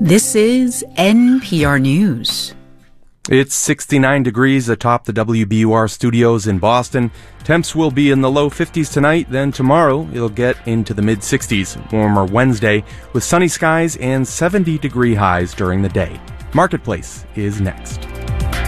This is NPR News. It's 69 degrees atop the WBUR studios in Boston. Temps will be in the low 50s tonight, then tomorrow it'll get into the mid-60s. Warmer Wednesday with sunny skies and 70-degree highs during the day. Marketplace is next.